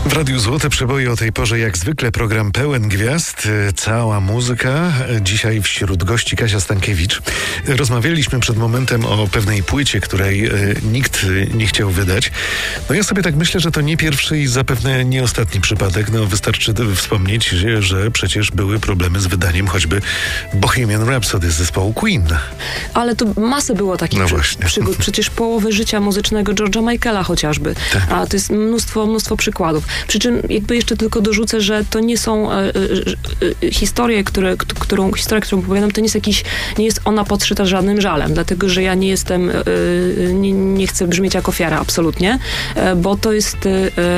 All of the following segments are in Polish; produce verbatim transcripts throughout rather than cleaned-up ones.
W Radiu Złote Przeboje o tej porze jak zwykle program pełen gwiazd, cała muzyka. Dzisiaj wśród gości Kasia Stankiewicz. Rozmawialiśmy przed momentem o pewnej płycie, której e, nikt nie chciał wydać. No ja sobie tak myślę, że to nie pierwszy i zapewne nie ostatni przypadek. No wystarczy wspomnieć, że, że przecież były problemy z wydaniem choćby Bohemian Rhapsody z zespołu Queen. Ale to masę było takich no przy, właśnie. przygód. Przecież połowę życia muzycznego George'a Michaela chociażby. Tak. A to jest mnóstwo, mnóstwo przykładów. Przy czym jakby jeszcze tylko dorzucę, że to nie są e, e, historie, które, którą, historia, którą opowiadam, to nie jest jakiś, nie jest ona podszyta żadnym żalem, dlatego, że ja nie jestem, e, nie, nie chcę brzmieć jak ofiara, absolutnie, e, bo to jest e,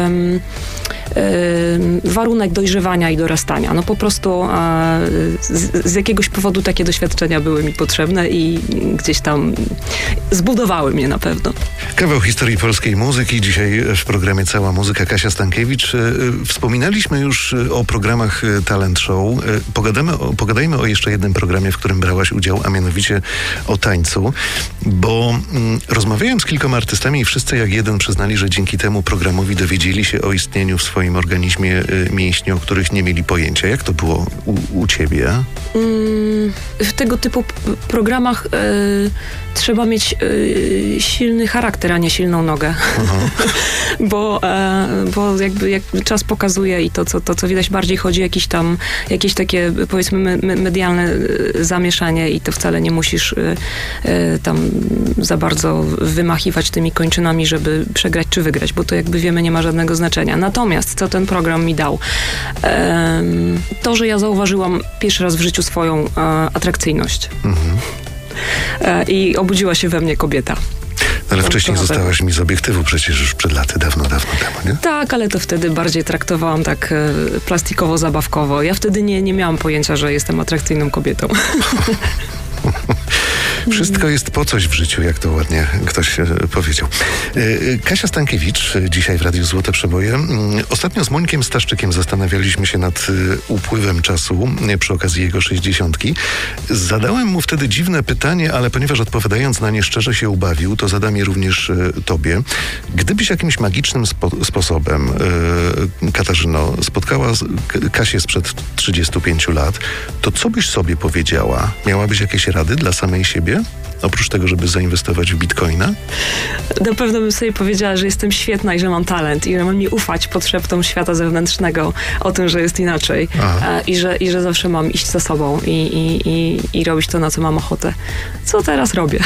e, warunek dojrzewania i dorastania. No po prostu e, z, z jakiegoś powodu takie doświadczenia były mi potrzebne i gdzieś tam zbudowały mnie na pewno. Kawał historii polskiej muzyki. Dzisiaj w programie Cała Muzyka Kasia Stankiewicz. Wspominaliśmy już o programach Talent Show. Pogadamy o, pogadajmy o jeszcze jednym programie, w którym brałaś udział, a mianowicie o tańcu, bo mm, rozmawiałem z kilkoma artystami i wszyscy jak jeden przyznali, że dzięki temu programowi dowiedzieli się o istnieniu w swoim organizmie y, mięśni, o których nie mieli pojęcia. Jak to było u, u ciebie? Mm, w tego typu p- programach y, trzeba mieć y, silny charakter, a nie silną nogę. bo, e, bo jakby jak czas pokazuje i to co, to, co widać, bardziej chodzi o jakieś tam, jakieś takie, powiedzmy, me, medialne zamieszanie i to wcale nie musisz y, y, tam za bardzo wymachiwać tymi kończynami, żeby przegrać czy wygrać, bo to jakby wiemy, nie ma żadnego znaczenia. Natomiast co ten program mi dał? E, to, że ja zauważyłam pierwszy raz w życiu swoją e, atrakcyjność. Mhm. E, I obudziła się we mnie kobieta. Ale to, wcześniej to zostałaś mi z obiektywu przecież już przed laty, dawno, dawno temu, nie? Tak, ale to wtedy bardziej traktowałam tak e, plastikowo-zabawkowo. Ja wtedy nie, nie miałam pojęcia, że jestem atrakcyjną kobietą. Wszystko jest po coś w życiu, jak to ładnie ktoś e, powiedział. E, Kasia Stankiewicz, dzisiaj w Radiu Złote Przeboje. E, ostatnio z Mońkiem Staszczykiem zastanawialiśmy się nad e, upływem czasu e, przy okazji jego sześćdziesiątki. Zadałem mu wtedy dziwne pytanie, ale ponieważ odpowiadając na nie szczerze się ubawił, to zadam je również e, tobie. Gdybyś jakimś magicznym spo- sposobem, e, Katarzyno, spotkała z, K- Kasię sprzed trzydziestu pięciu lat, to co byś sobie powiedziała? Miałabyś jakieś rady dla samej siebie? Oprócz tego, żeby zainwestować w bitcoina? Na pewno bym sobie powiedziała, że jestem świetna i że mam talent i że mam mi ufać pod szeptom świata zewnętrznego o tym, że jest inaczej e, i, że, i że zawsze mam iść za sobą i, i, i, i robić to, na co mam ochotę. Co teraz robię?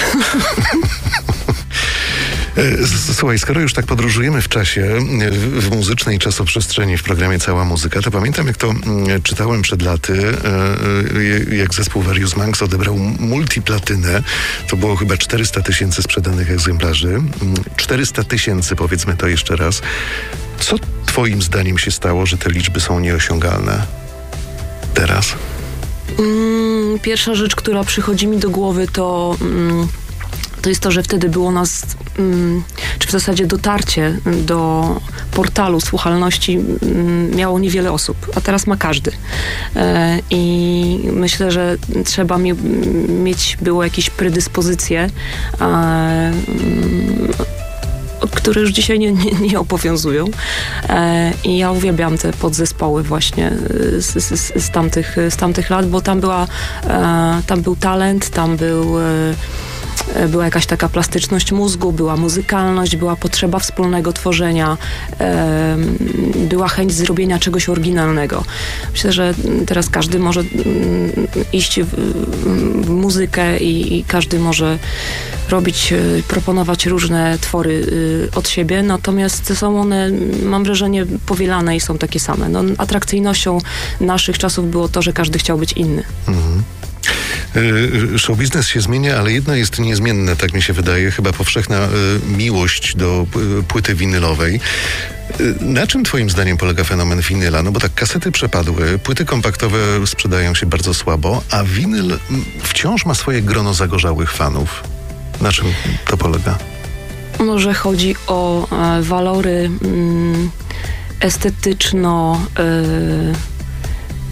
Słuchaj, skoro już tak podróżujemy w czasie, w, w muzycznej czasoprzestrzeni w programie Cała Muzyka, to pamiętam, jak to m, czytałem przed laty, e, jak zespół Various Monks odebrał multiplatynę. To było chyba czterysta tysięcy sprzedanych egzemplarzy. czterysta tysięcy, powiedzmy to jeszcze raz. Co twoim zdaniem się stało, że te liczby są nieosiągalne teraz? Mm, pierwsza rzecz, która przychodzi mi do głowy, to... Mm, to jest to, że wtedy było nas, mm, czy w zasadzie dotarcie do portalu słuchalności mm, miało niewiele osób, a teraz ma każdy. E, I myślę, że trzeba mi, mieć było jakieś predyspozycje, e, mm, które już dzisiaj nie, nie, nie obowiązują. E, I ja uwielbiam te podzespoły właśnie z, z, z, tamtych, z tamtych lat, bo tam była, e, tam był talent, tam był e, była jakaś taka plastyczność mózgu, była muzykalność, była potrzeba wspólnego tworzenia, e, była chęć zrobienia czegoś oryginalnego. Myślę, że teraz każdy może mm, iść w, w muzykę i, i każdy może robić, proponować różne twory y, od siebie, natomiast są one, mam wrażenie, powielane i są takie same. No, atrakcyjnością naszych czasów było to, że każdy chciał być inny. Mhm. Show biznes się zmienia, ale jedno jest niezmienne, tak mi się wydaje, chyba powszechna miłość do płyty winylowej. Na czym twoim zdaniem polega fenomen winyla? No bo tak, kasety przepadły, płyty kompaktowe sprzedają się bardzo słabo, a winyl wciąż ma swoje grono zagorzałych fanów. Na czym to polega? Może chodzi o e, walory mm, estetyczno- e,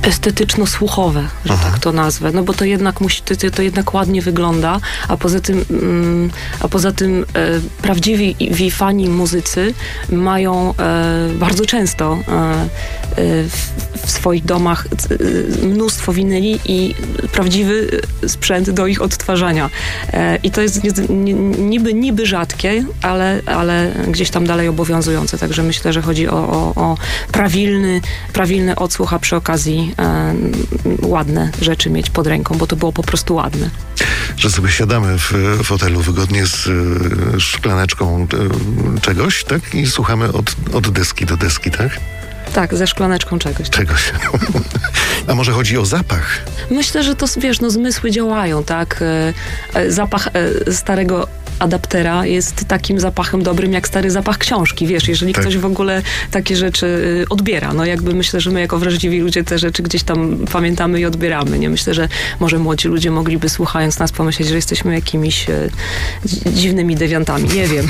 estetyczno-słuchowe, że Aha. tak to nazwę, no bo to jednak musi, to, to jednak ładnie wygląda, a poza tym, mm, a poza tym e, prawdziwi fani muzycy mają e, bardzo często e, e, w, w swoich domach e, mnóstwo winyli i prawdziwy sprzęt do ich odtwarzania. E, I to jest nie, niby, niby rzadkie, ale, ale gdzieś tam dalej obowiązujące, także myślę, że chodzi o, o, o prawilny, prawilny odsłuch, a przy okazji e, ładne rzeczy mieć pod ręką, bo to było po prostu ładne. Że sobie siadamy w fotelu wygodnie z y, szklaneczką y, czegoś, tak? I słuchamy od, od deski do deski, tak? Tak, ze szklaneczką czegoś. Czegoś. A może chodzi o zapach? Myślę, że to, wiesz, no zmysły działają, tak? E, Zapach e, starego adaptera jest takim zapachem dobrym, jak stary zapach książki, wiesz, jeżeli tak. ktoś w ogóle takie rzeczy y, odbiera. No jakby myślę, że my jako wrażliwi ludzie te rzeczy gdzieś tam pamiętamy i odbieramy, nie? Myślę, że może młodzi ludzie mogliby, słuchając nas, pomyśleć, że jesteśmy jakimiś y, dziwnymi dewiantami. Nie wiem.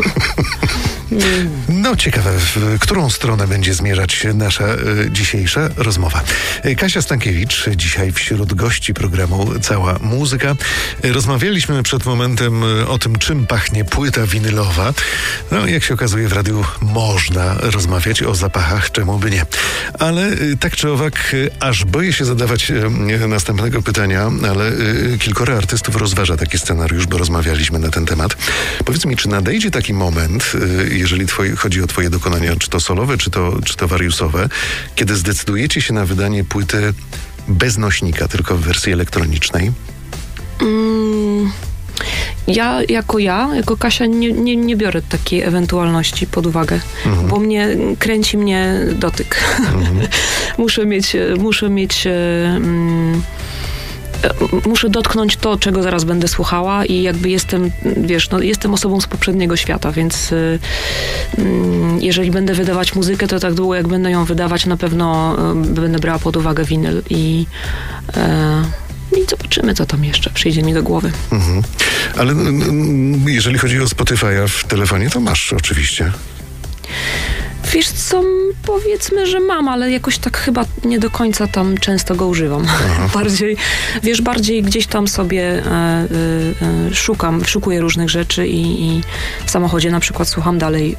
No ciekawe, w którą stronę będzie zmierzać nasza y, dzisiejsza rozmowa. Kasia Stankiewicz, dzisiaj wśród gości programu Cała Muzyka. Rozmawialiśmy przed momentem o tym, czym pachnie płyta winylowa. No, jak się okazuje, w radiu można rozmawiać o zapachach, czemu by nie. Ale y, tak czy owak, y, aż boję się zadawać y, następnego pytania, ale y, kilkoro artystów rozważa taki scenariusz, bo rozmawialiśmy na ten temat. Powiedz mi, czy nadejdzie taki moment, y, jeżeli twoje, chodzi o twoje dokonania, czy to solowe, czy to, czy to wariusowe, kiedy zdecydujecie się na wydanie płyty bez nośnika, tylko w wersji elektronicznej? Mm, ja, jako ja, jako Kasia, nie, nie, nie biorę takiej ewentualności pod uwagę, mhm. bo mnie, kręci mnie dotyk. Mhm. muszę mieć, muszę mieć... Mm, muszę dotknąć to, czego zaraz będę słuchała i jakby jestem, wiesz, no jestem osobą z poprzedniego świata, więc y, y, jeżeli będę wydawać muzykę, to tak długo jak będę ją wydawać, na pewno y, będę brała pod uwagę winyl i y, i zobaczymy, co tam jeszcze przyjdzie mi do głowy. Mhm. Ale y, jeżeli chodzi o Spotify'a w telefonie, to masz oczywiście. Wiesz co, powiedzmy, że mam, ale jakoś tak chyba nie do końca tam często go używam. bardziej, wiesz, bardziej gdzieś tam sobie e, e, szukam, szukuję różnych rzeczy i, i w samochodzie na przykład słucham dalej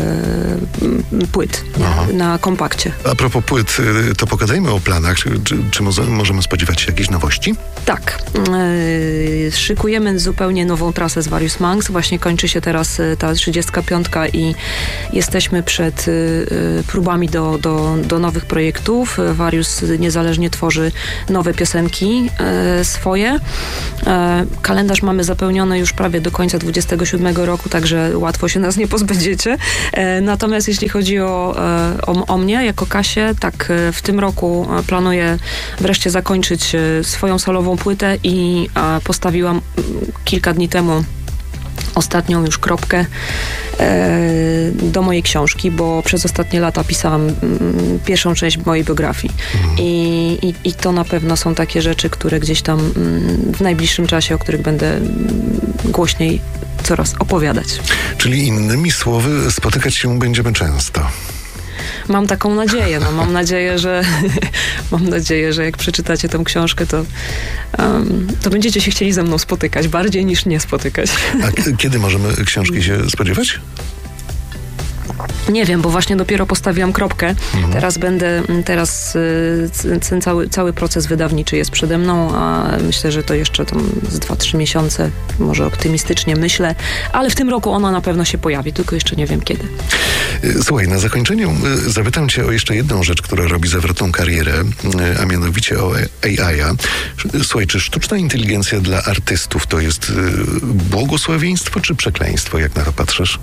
e, płyt nie, na kompakcie. A propos płyt, to pogadajmy o planach. Czy, czy, czy możemy spodziewać się jakiejś nowości? Tak. E, szykujemy zupełnie nową trasę z Various Monks. Właśnie kończy się teraz ta trzydziestka piątka i jesteśmy przed próbami do, do, do nowych projektów. Various niezależnie tworzy nowe piosenki e, swoje. E, kalendarz mamy zapełniony już prawie do końca dwudziestego siódmego roku, także łatwo się nas nie pozbędziecie. E, natomiast jeśli chodzi o, e, o, o mnie, jako Kasię, tak e, w tym roku planuję wreszcie zakończyć e, swoją solową płytę i e, postawiłam kilka dni temu ostatnią już kropkę e, do mojej książki, bo przez ostatnie lata pisałam m, pierwszą część mojej biografii. Mhm. I, i, I to na pewno są takie rzeczy, które gdzieś tam m, w najbliższym czasie, o których będę m, głośniej coraz opowiadać. Czyli innymi słowy, spotykać się będziemy często. Mam taką nadzieję, no mam nadzieję, że mam nadzieję, że jak przeczytacie tę książkę, to, um, to będziecie się chcieli ze mną spotykać, bardziej niż nie spotykać. A k- kiedy możemy książki się spodziewać? Nie wiem, bo właśnie dopiero postawiłam kropkę. Mhm. Teraz będę, teraz y, ten cały, cały proces wydawniczy jest przede mną, a myślę, że to jeszcze tam z dwa, trzy miesiące, może optymistycznie myślę, ale w tym roku ona na pewno się pojawi, tylko jeszcze nie wiem kiedy. Słuchaj, na zakończenie zapytam cię o jeszcze jedną rzecz, która robi zawrotną karierę, a mianowicie o A I a. Słuchaj, czy sztuczna inteligencja dla artystów to jest błogosławieństwo czy przekleństwo, jak na to patrzysz?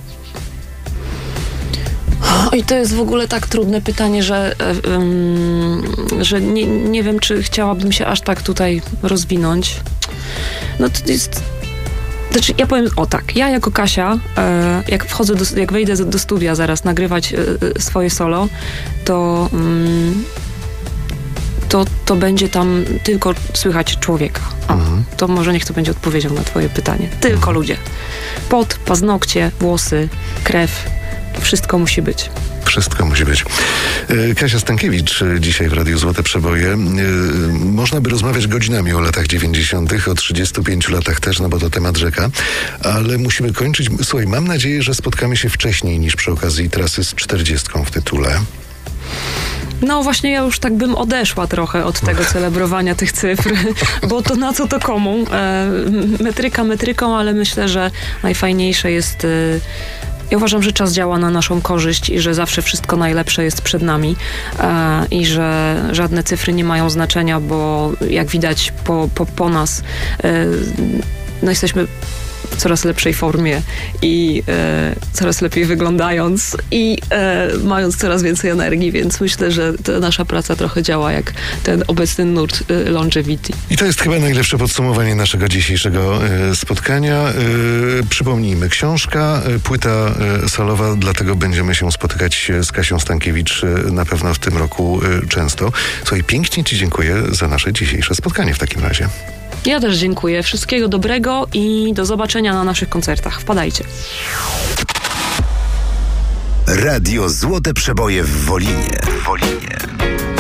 I to jest w ogóle tak trudne pytanie, że, um, że nie, nie wiem, czy chciałabym się aż tak tutaj rozwinąć. No to jest... Znaczy, ja powiem, o tak, ja jako Kasia, e, jak wchodzę, do, jak wejdę do studia zaraz nagrywać e, swoje solo, to, mm, to, to będzie tam tylko słychać człowieka. O, mhm. To może niech to będzie odpowiedzią na twoje pytanie. Tylko mhm. ludzie. Pot, paznokcie, włosy, krew. Wszystko musi być. Wszystko musi być. Kasia Stankiewicz dzisiaj w Radiu Złote Przeboje. Można by rozmawiać godzinami o latach dziewięćdziesiątych, o trzydziestu pięciu latach też, no bo to temat rzeka, ale musimy kończyć. Słuchaj, mam nadzieję, że spotkamy się wcześniej niż przy okazji trasy z czterdziestką w tytule. No właśnie ja już tak bym odeszła trochę od tego celebrowania tych cyfr, bo to na co to komu? E, metryka metryką, ale myślę, że najfajniejsze jest... E, ja uważam, że czas działa na naszą korzyść i że zawsze wszystko najlepsze jest przed nami e, i że żadne cyfry nie mają znaczenia, bo jak widać po, po, po nas, e, no jesteśmy w coraz lepszej formie i e, coraz lepiej wyglądając i e, mając coraz więcej energii, więc myślę, że ta nasza praca trochę działa jak ten obecny nurt e, longevity. I to jest chyba najlepsze podsumowanie naszego dzisiejszego e, spotkania. E, przypomnijmy, książka, e, płyta e, solowa, dlatego będziemy się spotykać z Kasią Stankiewicz e, na pewno w tym roku e, często. Słuchaj, pięknie Ci dziękuję za nasze dzisiejsze spotkanie w takim razie. Ja też dziękuję. Wszystkiego dobrego i do zobaczenia na naszych koncertach. Wpadajcie. Radio Złote Przeboje w Wolinie. W Wolinie.